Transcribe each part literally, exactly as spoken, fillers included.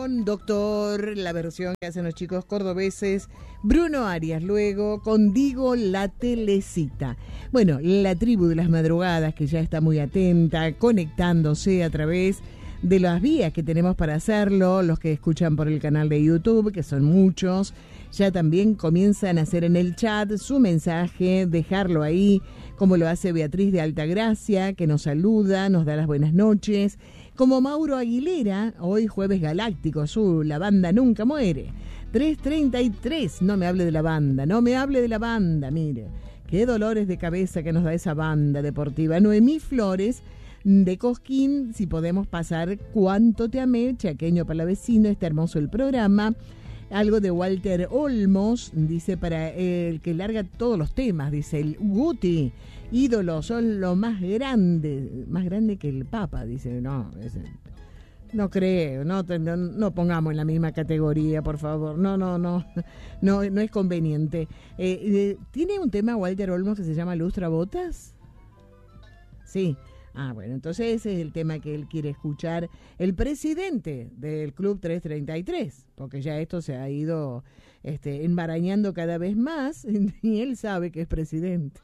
con Doctor, la versión que hacen los chicos cordobeses, Bruno Arias, luego con Digo la Telecita. Bueno, la tribu de las madrugadas que ya está muy atenta, conectándose a través de las vías que tenemos para hacerlo, los que escuchan por el canal de YouTube, que son muchos, ya también comienzan a hacer en el chat su mensaje, dejarlo ahí, como lo hace Beatriz de Altagracia, que nos saluda, nos da las buenas noches, como Mauro Aguilera, hoy jueves galáctico, su La Banda Nunca Muere, tres treinta y tres, no me hable de la banda, no me hable de la banda, mire, qué dolores de cabeza que nos da esa banda deportiva. Noemí Flores, de Cosquín, si podemos pasar Cuánto te amé, chaqueño palavecino, está hermoso el programa. Algo de Walter Olmos, dice, para el que larga todos los temas, dice, el Guti, ídolo, son lo más grande, más grande que el Papa, dice, no, ese, no creo, no, no, no pongamos en la misma categoría, por favor, no, no, no, no, no es conveniente. Eh, eh, ¿Tiene un tema Walter Olmos que se llama Lustra Botas? Sí. Ah, bueno, entonces ese es el tema que él quiere escuchar, el presidente del Club trescientos treinta y tres, porque ya esto se ha ido este, enmarañando cada vez más y él sabe que es presidente.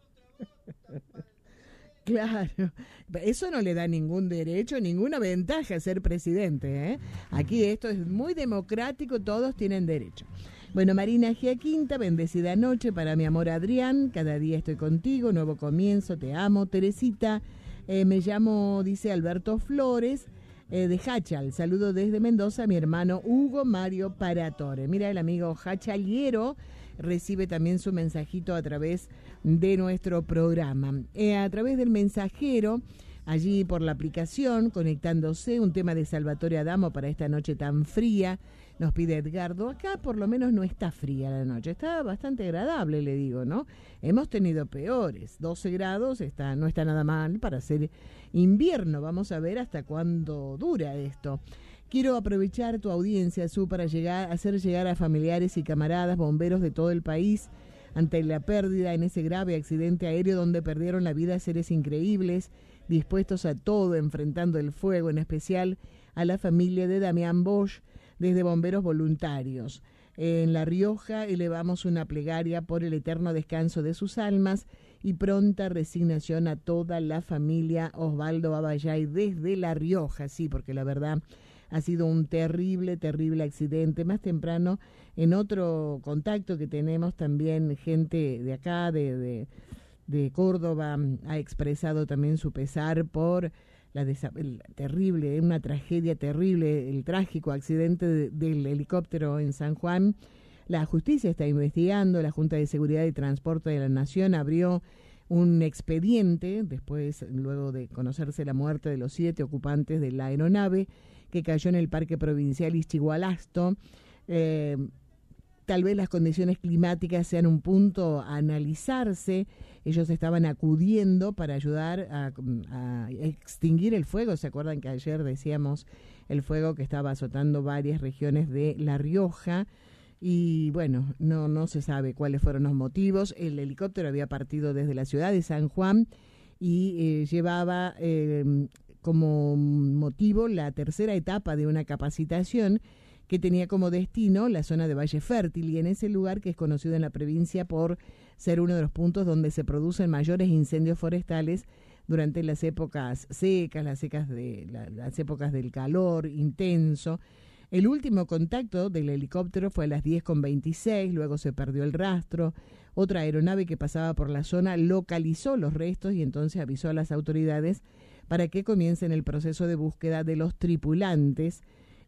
Claro, eso no le da ningún derecho, ninguna ventaja a ser presidente, ¿eh? Aquí esto es muy democrático, todos tienen derecho. Bueno, Marina Giaquinta, bendecida noche para mi amor Adrián, cada día estoy contigo, nuevo comienzo, te amo, Teresita. Eh, me llamo, dice Alberto Flores, eh, de Hachal. Saludo desde Mendoza a mi hermano Hugo Mario Paratore. Mira, el amigo Hachaliero recibe también su mensajito a través de nuestro programa. Eh, a través del mensajero, allí por la aplicación, conectándose, un tema de Salvatore Adamo para esta noche tan fría. Nos pide Edgardo, acá por lo menos no está fría la noche, está bastante agradable, le digo, ¿no? Hemos tenido peores, doce grados, está, no está nada mal para hacer invierno, vamos a ver hasta cuándo dura esto. Quiero aprovechar tu audiencia, Su, para llegar, hacer llegar a familiares y camaradas bomberos de todo el país ante la pérdida en ese grave accidente aéreo donde perdieron la vida seres increíbles, dispuestos a todo, enfrentando el fuego, en especial a la familia de Damián Bosch, desde Bomberos Voluntarios. En La Rioja elevamos una plegaria por el eterno descanso de sus almas y pronta resignación a toda la familia. Osvaldo Abayay desde La Rioja, sí, porque la verdad ha sido un terrible, terrible accidente. Más temprano, en otro contacto que tenemos también, gente de acá, de, de, de Córdoba, ha expresado también su pesar por La desa- el terrible, una tragedia terrible, el trágico accidente de, del helicóptero en San Juan. La justicia está investigando, la Junta de Seguridad y Transporte de la Nación abrió un expediente, después, luego de conocerse la muerte de los siete ocupantes de la aeronave que cayó en el Parque Provincial Ischigualasto. Eh, Tal vez las condiciones climáticas sean un punto a analizarse. Ellos estaban acudiendo para ayudar a, a extinguir el fuego. ¿Se acuerdan que ayer decíamos el fuego que estaba azotando varias regiones de La Rioja? Y bueno, no, no se sabe cuáles fueron los motivos. El helicóptero había partido desde la ciudad de San Juan y eh, llevaba eh, como motivo la tercera etapa de una capacitación que tenía como destino la zona de Valle Fértil, y en ese lugar, que es conocido en la provincia por ser uno de los puntos donde se producen mayores incendios forestales durante las épocas secas, las, secas de, la, las épocas del calor intenso. El último contacto del helicóptero fue a las diez con veintiséis, luego se perdió el rastro. Otra aeronave que pasaba por la zona localizó los restos y entonces avisó a las autoridades para que comiencen el proceso de búsqueda de los tripulantes.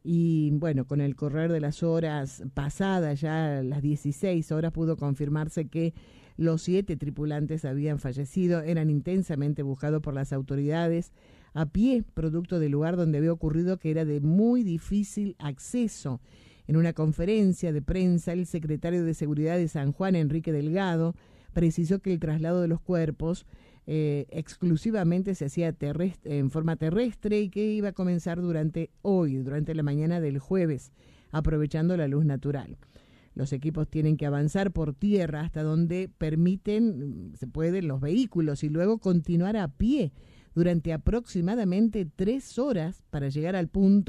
Y bueno, con el correr de las horas pasadas, ya las dieciséis horas, pudo confirmarse que los siete tripulantes habían fallecido. Eran intensamente buscados por las autoridades a pie, producto del lugar donde había ocurrido, que era de muy difícil acceso. En una conferencia de prensa, el secretario de Seguridad de San Juan, Enrique Delgado, precisó que el traslado de los cuerpos Eh, exclusivamente se hacía terrestre, en forma terrestre, y que iba a comenzar durante hoy, durante la mañana del jueves, aprovechando la luz natural. Los equipos tienen que avanzar por tierra hasta donde permiten, se pueden, los vehículos, y luego continuar a pie durante aproximadamente tres horas para llegar al punto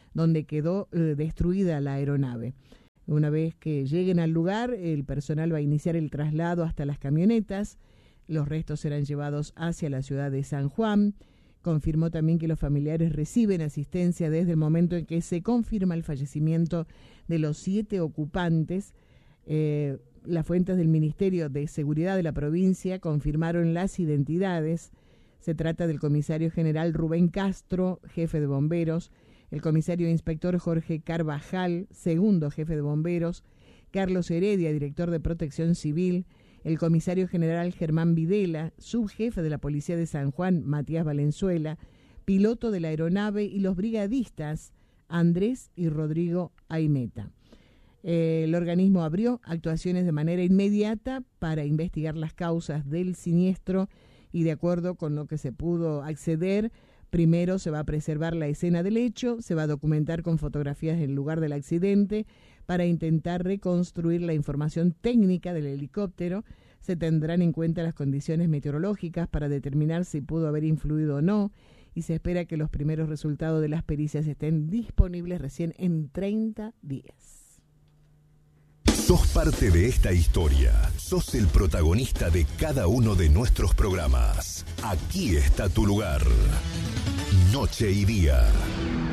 donde quedó eh, destruida la aeronave. Una vez que lleguen al lugar, el personal va a iniciar el traslado hasta las camionetas. Los restos serán llevados hacia la ciudad de San Juan. Confirmó también que los familiares reciben asistencia desde el momento en que se confirma el fallecimiento de los siete ocupantes. Eh, las fuentes del Ministerio de Seguridad de la provincia confirmaron las identidades. Se trata del comisario general Rubén Castro, jefe de bomberos, el comisario inspector Jorge Carvajal, segundo jefe de bomberos, Carlos Heredia, director de Protección Civil, el comisario general Germán Videla, subjefe de la Policía de San Juan, Matías Valenzuela, piloto de la aeronave y los brigadistas Andrés y Rodrigo Aimeta. El organismo abrió actuaciones de manera inmediata para investigar las causas del siniestro y, de acuerdo con lo que se pudo acceder, primero se va a preservar la escena del hecho, se va a documentar con fotografías del lugar del accidente para intentar reconstruir la información técnica del helicóptero. Se tendrán en cuenta las condiciones meteorológicas para determinar si pudo haber influido o no, y se espera que los primeros resultados de las pericias estén disponibles recién en treinta días. Sos parte de esta historia. Sos el protagonista de cada uno de nuestros programas. Aquí está tu lugar. Noche y día.